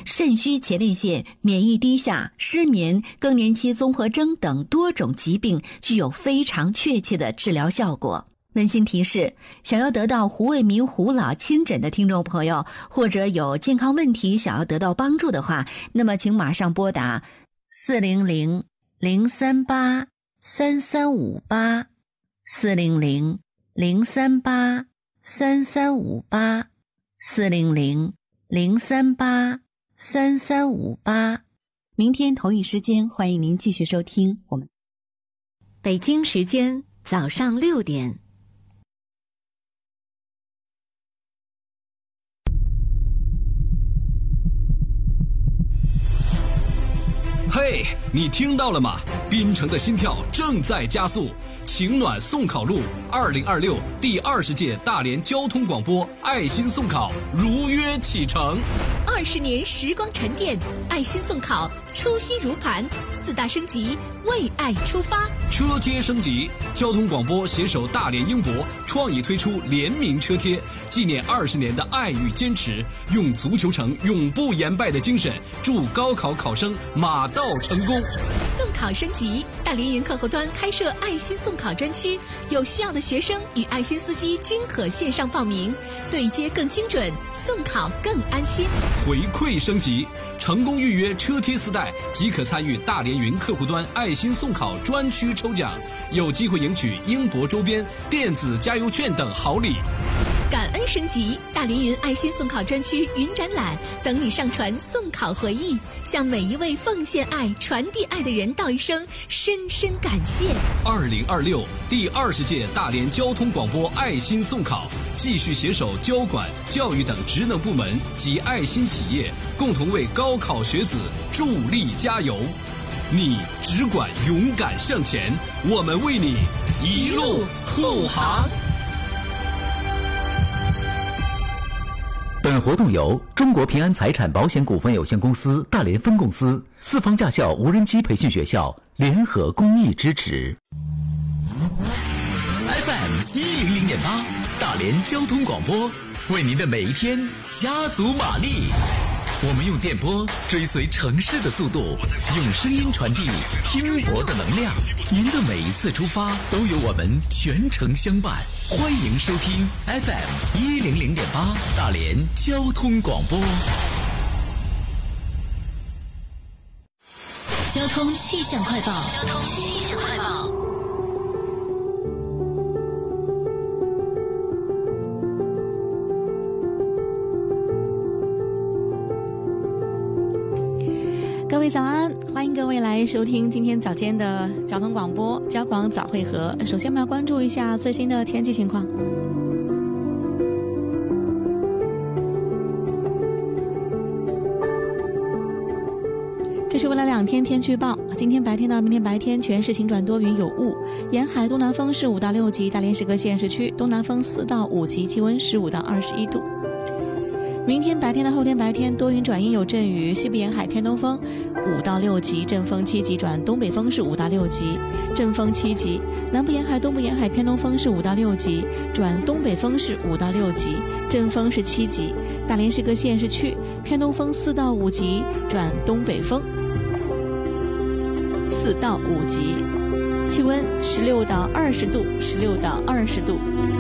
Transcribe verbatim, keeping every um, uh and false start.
肾虚前列腺、免疫低下、失眠、更年期综合征等多种疾病，具有非常确切的治疗效果。温馨提示：想要得到胡卫民胡老亲诊的听众朋友，或者有健康问题想要得到帮助的话，那么请马上拨打四零零零三八三三五八四零零零三八三三五八四零零零三八三三五八。明天同一时间，欢迎您继续收听我们。 北京时间早上六点。 嘿， hey, 你听到了吗？滨城的心跳正在加速，晴暖送考路二零二六第二十届大连交通广播爱心送考如约启程。 二十年时光沉淀，爱心送考初心如磐，四大升级，为爱出发。 车贴升级，交通广播携手大连英博创意推出联名车贴，纪念二十年的爱与坚持，用足球城永不言败的精神，祝高考考生马到成功。 送考升级，大连云客户端开设爱心送考专区，有需要的学生与爱心司机均可线上报名，对接更精准，送考更安心。 回馈升级，成功预约车贴四袋即可参与大连云客户端爱心送考专区抽奖，有机会赢取英博周边、电子加油券等好礼。 感恩升级，大连云爱心送考专区云展览等你上传送考回忆，向每一位奉献爱、传递爱的人道一声深深感谢。 二零二六第二十届大连交通广播爱心送考，继续携手交管、教育等职能部门及爱心企业，共同为高考学子助力加油。你只管勇敢向前，我们为你一路护航。 本活动由中国平安财产保险股份有限公司大连分公司、四方驾校无人机培训学校联合公益支持。 F M 一零零点八，大连交通广播，为您的每一天加足马力。我们用电波追随城市的速度，用声音传递拼搏的能量。您的每一次出发都有我们全程相伴。欢迎收听 F M 一零零点八大连交通广播。 交通气象快报。交通气象快报。 各位早安，欢迎各位来收听今天早间的交通广播交广早会合。首先我们要关注一下最新的天气情况。这是未来两天天气预报，今天白天到明天白天全市晴转多云有雾，沿海东南风是五到六级，大连市各县市区东南风四到五级，气温十五到二十一度。明天白天到后天白天多云转阴有阵雨，西部沿海偏东风五到六级，阵风七级转东北风是五到六级，阵风七级。南部沿海、东部沿海偏东风是五到六级，转东北风是五到六级，阵风是七级。大连市各县市区偏东风四到五级，转东北风四到五级，气温十六到二十度，十六到二十度。